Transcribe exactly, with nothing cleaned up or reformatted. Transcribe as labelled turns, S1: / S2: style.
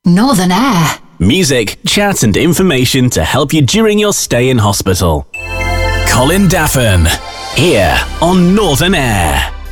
S1: Northern Air.
S2: Music, chat and information to help you during your stay in hospital. Colin Daffin, here on Northern Air.